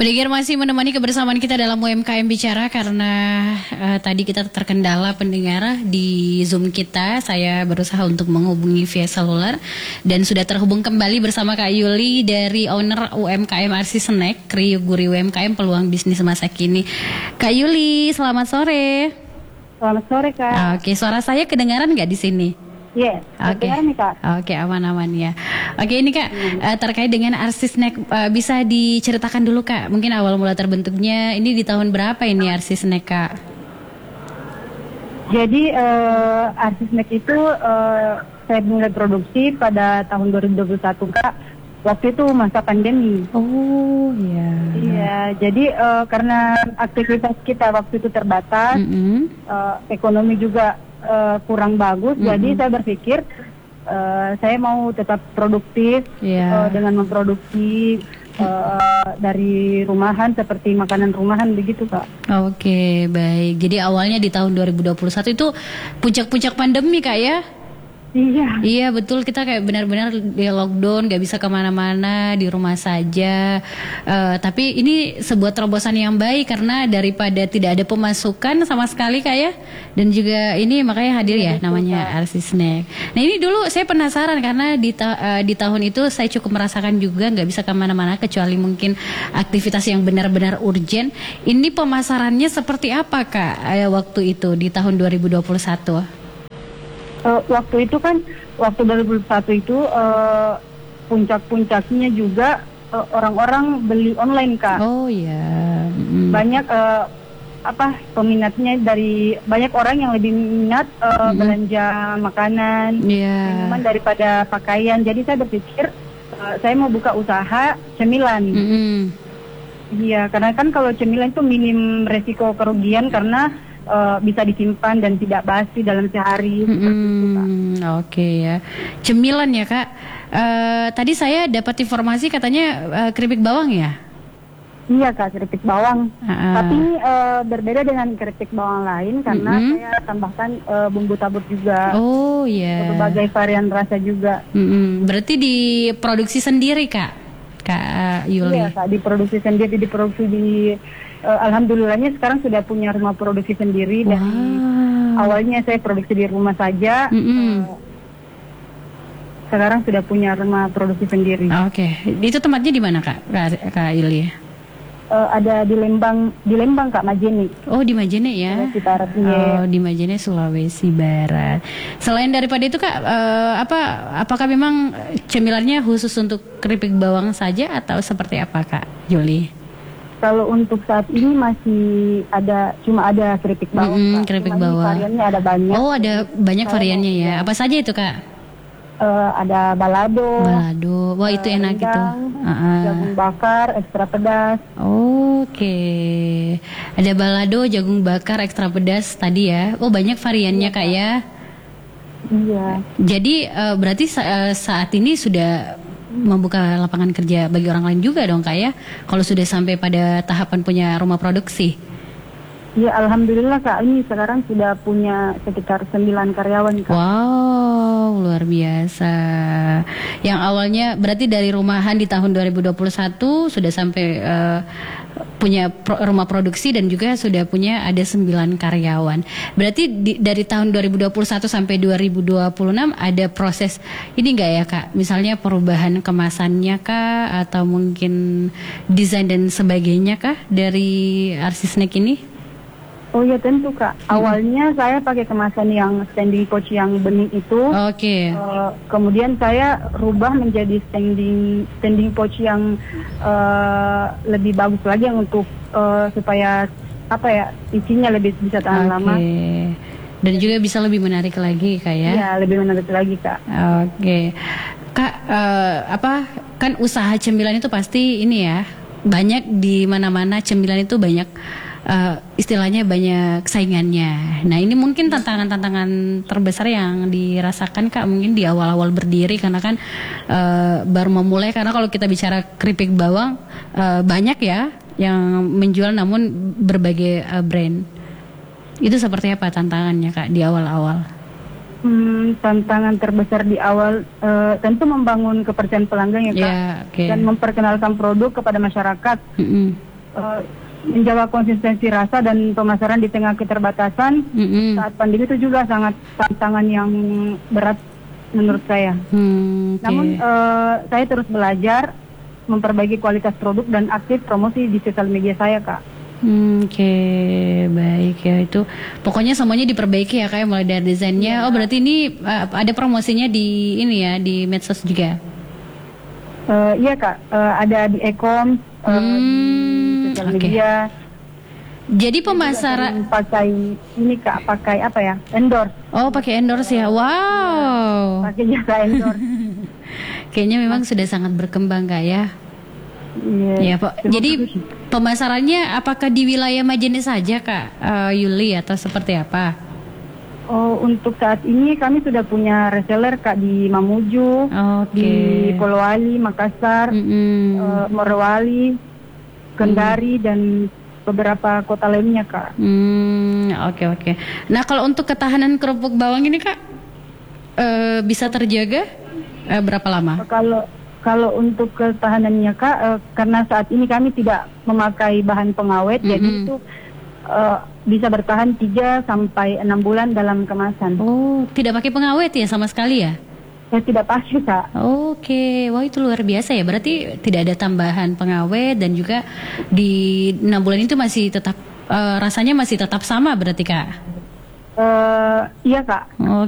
Pendengar masih menemani kebersamaan kita dalam UMKM Bicara karena tadi kita terkendala pendengar di Zoom kita. Saya berusaha untuk menghubungi via seluler dan sudah terhubung kembali bersama Kak Yuli dari owner UMKM RC Snack, Kriuk Gurih UMKM Peluang Bisnis Masa Kini. Kak Yuli, selamat sore. Selamat sore, Kak. Oke, suara saya kedengaran nggak di sini? Yes, Oke, nih, Kak. Oke, aman-aman ya. Oke, ini Kak, terkait dengan RC Snack, bisa diceritakan dulu Kak, mungkin awal mula terbentuknya, ini di tahun berapa ini RC Snack Kak? Jadi RC Snack itu saya mulai produksi pada tahun 2021, Kak. Waktu itu masa pandemi. Oh iya. Iya, jadi karena aktivitas kita waktu itu terbatas, ekonomi juga kurang bagus, jadi saya berpikir saya mau tetap produktif dengan memproduksi dari rumahan seperti makanan rumahan begitu, Kak. Oke, baik. Jadi awalnya di tahun 2021 itu puncak-puncak pandemi Kak ya? Iya betul, kita kayak benar-benar di lockdown, gak bisa kemana-mana, di rumah saja. Tapi ini sebuah terobosan yang baik karena daripada tidak ada pemasukan sama sekali Kak ya. Dan juga ini makanya hadir ya namanya RC Snack. Nah ini dulu saya penasaran karena di tahun itu saya cukup merasakan juga gak bisa kemana-mana kecuali mungkin aktivitas yang benar-benar urgent. Ini pemasarannya seperti apa Kak waktu itu di tahun 2021? Waktu itu kan, waktu 2021 itu puncak-puncaknya juga orang-orang beli online, Kak. Oh iya. Banyak peminatnya dari banyak orang yang lebih minat belanja makanan, minuman daripada pakaian. Jadi saya berpikir saya mau buka usaha cemilan. Iya, karena kan kalau cemilan itu minim resiko kerugian karena bisa disimpan dan tidak basi dalam sehari. Oke ya, cemilan ya Kak. Tadi saya dapat informasi katanya keripik bawang ya? Iya Kak, keripik bawang. Tapi berbeda dengan keripik bawang lain karena saya tambahkan bumbu tabur juga. Oh iya. Berbagai varian rasa juga. Berarti diproduksi sendiri Kak Yuli? Iya Kak, diproduksi sendiri, alhamdulillahnya sekarang sudah punya rumah produksi sendiri. Dan awalnya saya produksi di rumah saja. Sekarang sudah punya rumah produksi sendiri. Oke. Itu tempatnya di mana Kak Yuli? Ada di Lembang Kak, Majene. Oh di Majene ya? Sulawesi Barat. Oh di Majene, Sulawesi Barat. Selain daripada itu Kak, apakah memang cemilannya khusus untuk keripik bawang saja atau seperti apa Kak Yuli? Kalau untuk saat ini masih cuma ada keripik bawang. Keripik bawang. Variannya ada banyak. Oh ada banyak variannya ya. Apa saja itu Kak? Ada balado. Wah itu enak itu. Jagung bakar ekstra pedas. Oke. Ada balado, jagung bakar ekstra pedas tadi ya. Oh banyak variannya Kak ya. Iya. Jadi berarti saat ini sudah membuka lapangan kerja bagi orang lain juga dong Kak ya, kalau sudah sampai pada tahapan punya rumah produksi. Ya alhamdulillah Kak, ini sekarang sudah punya sekitar 9 karyawan Kak. Wow, luar biasa. Yang awalnya berarti dari rumahan di tahun 2021 sudah sampai punya rumah produksi dan juga sudah punya ada 9 karyawan. Berarti dari tahun 2021 sampai 2026 ada proses ini enggak ya Kak? Misalnya perubahan kemasannya Kak atau mungkin desain dan sebagainya Kak dari RC Snack ini? Oh ya tentu Kak. Awalnya saya pakai kemasan yang standing pouch yang bening itu. Oke. Kemudian saya rubah menjadi standing pouch yang lebih bagus lagi untuk supaya isinya lebih bisa tahan lama. Dan juga bisa lebih menarik lagi Kak ya? Iya, lebih menarik lagi Kak. Oke. Kak, kan usaha cemilan itu pasti ini ya, banyak di mana-mana cemilan itu banyak istilahnya banyak saingannya. Nah ini mungkin tantangan terbesar yang dirasakan Kak mungkin di awal-awal berdiri karena kan baru memulai, karena kalau kita bicara keripik bawang banyak ya yang menjual namun berbagai brand. Itu seperti apa tantangannya Kak di awal-awal? Tantangan terbesar di awal tentu membangun kepercayaan pelanggan ya Kak, dan memperkenalkan produk kepada masyarakat. menjaga konsistensi rasa dan pemasaran di tengah keterbatasan saat pandemi itu juga sangat tantangan yang berat menurut saya. Namun saya terus belajar memperbaiki kualitas produk dan aktif promosi di sosial media saya, Kak. Oke, baik ya, itu pokoknya semuanya diperbaiki ya Kak, mulai dari desainnya. Oh berarti ini ada promosinya di ini ya, di medsos juga? Iya Kak, ada di e-com, di sosial media. Jadi pemasaran pakai ini Kak, pakai apa ya? Endorse. Oh, pakai endorse ya. Wow. Pakai jasa endorse. Kayaknya memang sudah sangat berkembang Kak ya. Iya. Ya, Pak. Jadi pemasarannya apakah di wilayah Majene saja Kak Yuli atau seperti apa? Oh, untuk saat ini kami sudah punya reseller Kak di Mamuju, di Polowali, Makassar, Morowali, Kendari dan beberapa kota lainnya Kak. Oke. Nah kalau untuk ketahanan kerupuk bawang ini Kak bisa terjaga berapa lama? Kalau untuk ketahanannya Kak, karena saat ini kami tidak memakai bahan pengawet, jadi itu bisa bertahan 3 sampai 6 bulan dalam kemasan. Oh, tidak pakai pengawet ya sama sekali ya? Ya tidak pakai Kak. Oke, wah itu luar biasa ya. Berarti tidak ada tambahan pengawet dan juga di 6 bulan itu masih tetap rasanya masih tetap sama berarti Kak? Iya Kak.